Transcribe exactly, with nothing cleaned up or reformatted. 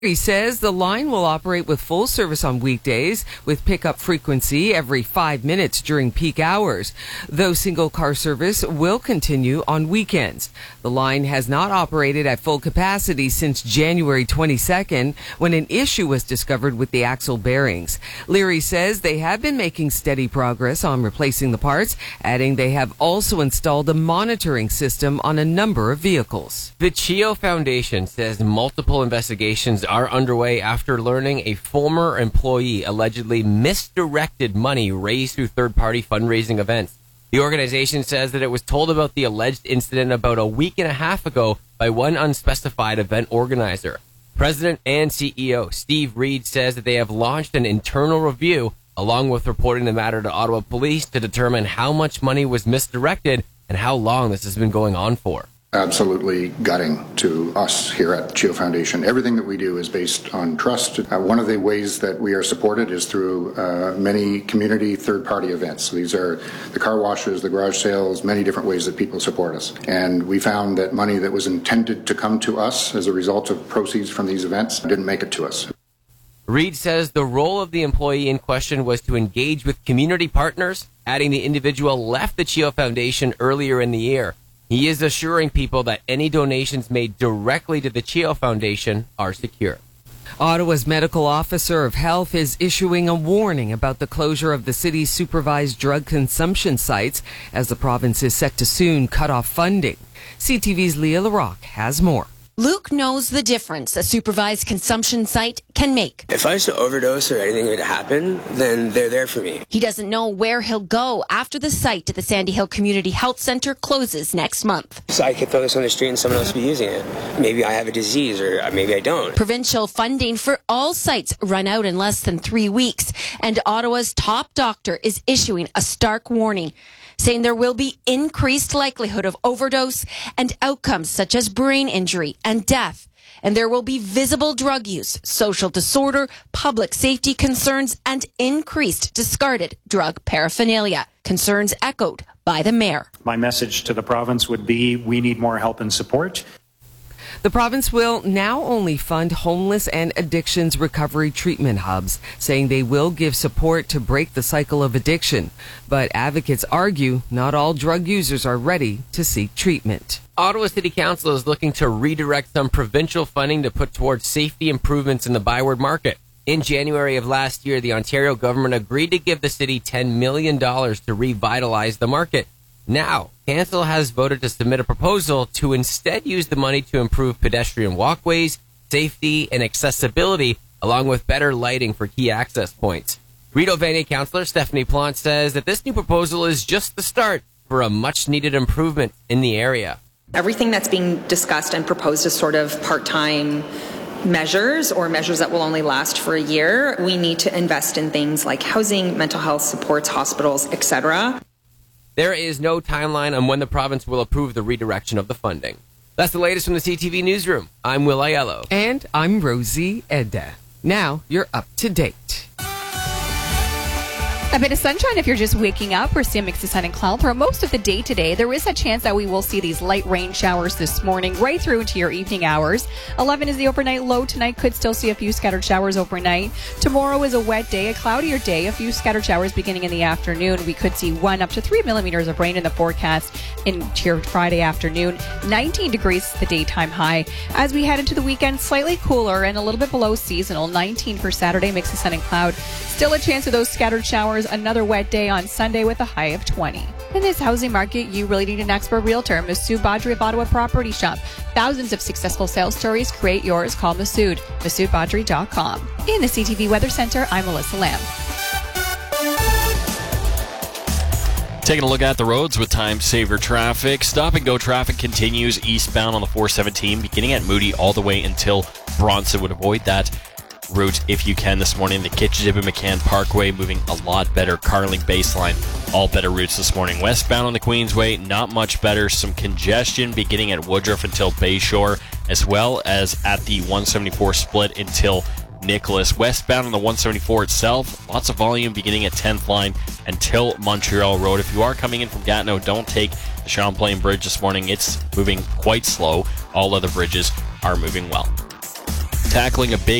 He says the line will operate with full service on weekdays with pickup frequency every five minutes during peak hours, though single car service will continue on weekends. The line has not operated at full capacity since January twenty-second when an issue was discovered with the axle bearings. Leary says they have been making steady progress on replacing the parts, adding they have also installed a monitoring system on a number of vehicles. The Chio Foundation says multiple investigations are underway after learning a former employee allegedly misdirected money raised through third-party fundraising events. The organization says that it was told about the alleged incident about a week and a half ago by one unspecified event organizer. President and C E O Steve Reed says that they have launched an internal review along with reporting the matter to Ottawa Police to determine how much money was misdirected and how long this has been going on for. Absolutely gutting to us here at Chio Foundation. Everything that we do is based on trust. Uh, one of the ways that we are supported is through uh, many community third-party events. So these are the car washes, the garage sales, many different ways that people support us. And we found that money that was intended to come to us as a result of proceeds from these events didn't make it to us. Reed says the role of the employee in question was to engage with community partners, adding the individual left the Chio Foundation earlier in the year. He is assuring people that any donations made directly to the Chio Foundation are secure. Ottawa's medical officer of health is issuing a warning about the closure of the city's supervised drug consumption sites as the province is set to soon cut off funding. C T V's Leah LaRocque has more. Luke knows the difference a supervised consumption site can make. If I was to overdose or anything were to happen, then they're there for me. He doesn't know where he'll go after the site at the Sandy Hill Community Health Centre closes next month. So I could throw this on the street and someone else will be using it. Maybe I have a disease or maybe I don't. Provincial funding for all sites run out in less than three weeks, and Ottawa's top doctor is issuing a stark warning, saying there will be increased likelihood of overdose and outcomes such as brain injury and death. And there will be visible drug use, social disorder, public safety concerns, and increased discarded drug paraphernalia. Concerns echoed by the mayor. My message to the province would be we need more help and support. The province will now only fund homeless and addictions recovery treatment hubs, saying they will give support to break the cycle of addiction. But advocates argue not all drug users are ready to seek treatment. Ottawa City Council is looking to redirect some provincial funding to put towards safety improvements in the Byward Market. In January of last year, the Ontario government agreed to give the city ten million dollars to revitalize the market. Now, Council has voted to submit a proposal to instead use the money to improve pedestrian walkways, safety, and accessibility, along with better lighting for key access points. Rideau Vanier Councillor Stephanie Plante says that this new proposal is just the start for a much-needed improvement in the area. Everything that's being discussed and proposed is sort of part-time measures or measures that will only last for a year. We need to invest in things like housing, mental health supports, hospitals, et cetera. There is no timeline on when the province will approve the redirection of the funding. That's the latest from the C T V Newsroom. I'm Will Aiello. And I'm Rosie Edda. Now you're up to date. A bit of sunshine if you're just waking up. We're seeing a mix of sun and cloud throughout most of the day today. There is a chance that we will see these light rain showers this morning right through into your evening hours. eleven is the overnight low tonight. Could still see a few scattered showers overnight. Tomorrow is a wet day, a cloudier day. A few scattered showers beginning in the afternoon. We could see one up to three millimeters of rain in the forecast into your Friday afternoon. nineteen degrees the daytime high. As we head into the weekend, slightly cooler and a little bit below seasonal. nineteen for Saturday, mix of sun and cloud. Still a chance of those scattered showers. Another wet day on Sunday with a high of twenty. In this housing market, you really need an expert realtor. Masood Badri of Ottawa Property Shop. Thousands of successful sales stories. Create yours. Call Masood. Masood Badri dot com. In the C T V Weather Center, I'm Melissa Lamb. Taking a look at the roads with time saver traffic. Stop and go traffic continues eastbound on the four seventeen, beginning at Moody all the way until Bronson. Would avoid that route if you can this morning. The Kitchissippi McCann Parkway moving a lot better. Carling Baseline, all better routes this morning. Westbound on the Queensway, not much better. Some congestion beginning at Woodruff until Bayshore, as well as at the one seventy-four split until Nicholas. Westbound on the one seventy-four itself, lots of volume beginning at tenth line until Montreal Road. If you are coming in from Gatineau, don't take the Champlain Bridge this morning. It's moving quite slow. All other bridges are moving well. tackling a big